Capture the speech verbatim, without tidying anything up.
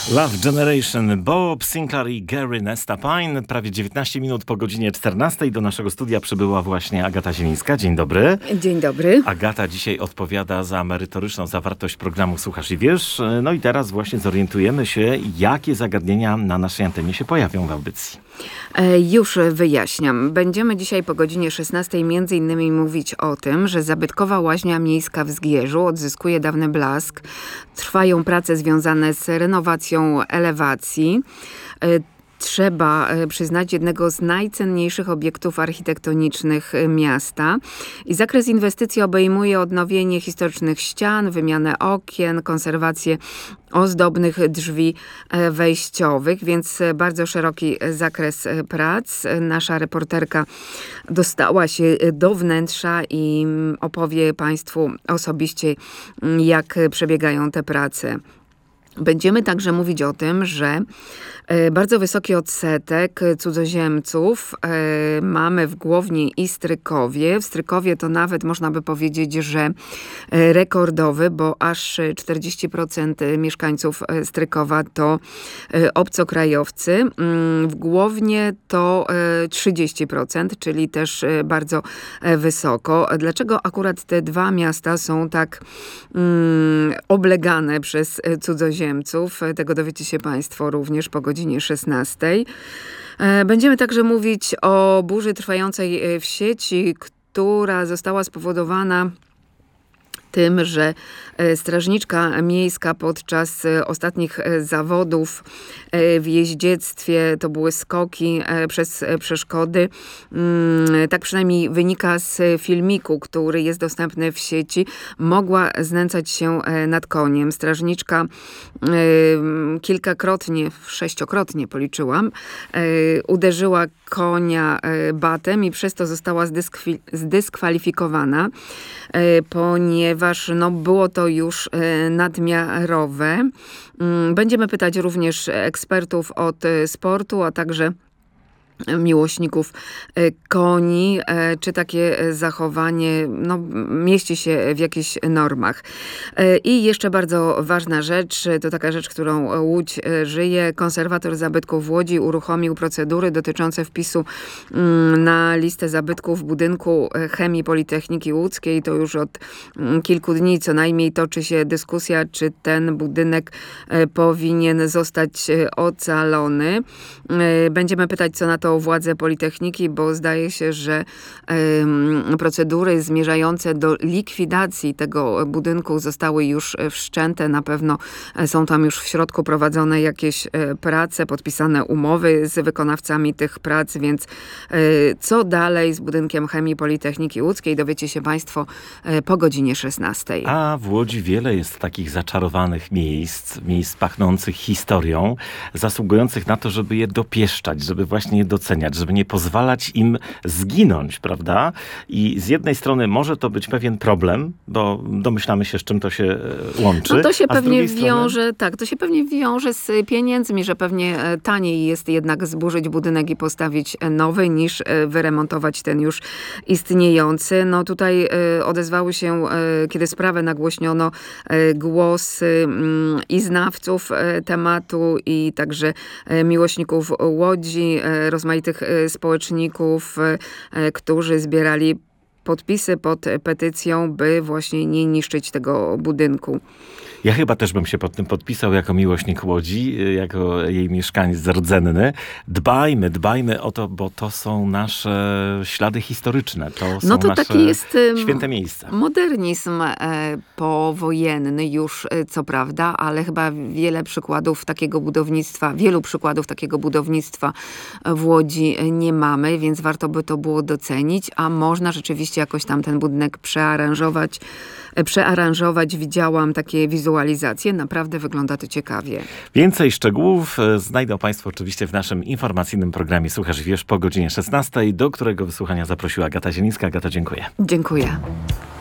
Love Generation, Bob Sinclair i Gary Nesta Pine. Prawie dziewiętnaście minut po godzinie czternastej do naszego studia przybyła właśnie Agata Zielińska. Dzień dobry. Dzień dobry. Agata dzisiaj odpowiada za merytoryczną zawartość programu Słuchasz i Wiesz. No i teraz właśnie zorientujemy się, jakie zagadnienia na naszej antenie się pojawią w audycji. E, już wyjaśniam. Będziemy dzisiaj po godzinie szesnastej między innymi mówić o tym, że zabytkowa łaźnia miejska w Zgierzu odzyskuje dawny blask. Trwają prace związane z renowacją elewacji. E, Trzeba przyznać jednego z najcenniejszych obiektów architektonicznych miasta. I zakres inwestycji obejmuje odnowienie historycznych ścian, wymianę okien, konserwację ozdobnych drzwi wejściowych, więc bardzo szeroki zakres prac. Nasza reporterka dostała się do wnętrza i opowie Państwu osobiście, jak przebiegają te prace. Będziemy także mówić o tym, że bardzo wysoki odsetek cudzoziemców mamy w Głownie i Strykowie. W Strykowie to nawet można by powiedzieć, że rekordowy, bo aż czterdzieści procent mieszkańców Strykowa to obcokrajowcy. W Głownie to trzydzieści procent, czyli też bardzo wysoko. Dlaczego akurat te dwa miasta są tak um, oblegane przez cudzoziemców? Tego dowiecie się Państwo również po godzinie szesnastej. Będziemy także mówić o burzy trwającej w sieci, która została spowodowana tym, że strażniczka miejska podczas ostatnich zawodów w jeździectwie, to były skoki przez przeszkody, tak przynajmniej wynika z filmiku, który jest dostępny w sieci, mogła znęcać się nad koniem. Strażniczka kilkakrotnie, sześciokrotnie policzyłam, uderzyła konia batem i przez to została zdyskwal- zdyskwalifikowana, ponieważ no, było to już nadmiarowe. Będziemy pytać również ekspertów od sportu, a także miłośników koni, czy takie zachowanie no, mieści się w jakichś normach. I jeszcze bardzo ważna rzecz, to taka rzecz, którą Łódź żyje. Konserwator zabytków w Łodzi uruchomił procedury dotyczące wpisu na listę zabytków budynku Chemii Politechniki Łódzkiej. To już od kilku dni co najmniej toczy się dyskusja, czy ten budynek powinien zostać ocalony. Będziemy pytać, co na to władze Politechniki, bo zdaje się, że um, procedury zmierzające do likwidacji tego budynku zostały już wszczęte. Na pewno są tam już w środku prowadzone jakieś prace, podpisane umowy z wykonawcami tych prac, więc co dalej z budynkiem Chemii Politechniki Łódzkiej dowiecie się Państwo po godzinie szesnastej. A w Łodzi wiele jest takich zaczarowanych miejsc, miejsc pachnących historią, zasługujących na to, żeby je dopieszczać, żeby właśnie je doceniać, żeby nie pozwalać im zginąć, prawda? I z jednej strony może to być pewien problem, bo domyślamy się, z czym to się łączy. No to się pewnie strony... wiąże, tak, to się pewnie wiąże z pieniędzmi, że pewnie taniej jest jednak zburzyć budynek i postawić nowy, niż wyremontować ten już istniejący. No tutaj odezwały się, kiedy sprawę nagłośniono, głosy i znawców tematu, i także miłośników Łodzi, rozmaitych społeczników, którzy zbierali podpisy pod petycją, by właśnie nie niszczyć tego budynku. Ja chyba też bym się pod tym podpisał jako miłośnik Łodzi, jako jej mieszkaniec rdzenny. Dbajmy, dbajmy o to, bo to są nasze ślady historyczne. To są no to nasze taki jest święte miejsca. Modernizm e, powojenny już, e, co prawda, ale chyba wiele przykładów takiego budownictwa, wielu przykładów takiego budownictwa w Łodzi nie mamy, więc warto by to było docenić, a można rzeczywiście jakoś tam ten budynek przearanżować, e, przearanżować. Widziałam takie wizualizacje, naprawdę wygląda to ciekawie. Więcej szczegółów znajdą Państwo oczywiście w naszym informacyjnym programie Słuchasz i Wiesz po godzinie szesnastej, do którego wysłuchania zaprosiła Agata Zielińska. Agata, dziękuję. Dziękuję.